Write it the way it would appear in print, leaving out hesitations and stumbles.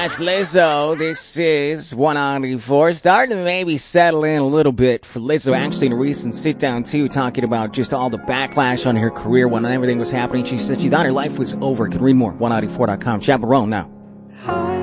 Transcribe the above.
That's Lizzo. This is 194. Starting to maybe settle in a little bit for Lizzo. Actually, in a recent sit-down, too, talking about just all the backlash on her career when everything was happening. She said she thought her life was over. Can read more, 194.com. Chaperone now.